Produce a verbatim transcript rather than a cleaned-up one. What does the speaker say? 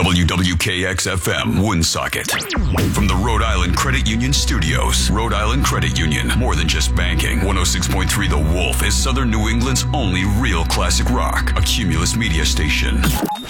W W K X F M, Woonsocket. From the Rhode Island Credit Union Studios, Rhode Island Credit Union, more than just banking. one oh six point three The Wolf is Southern New England's only real classic rock, a Cumulus media station.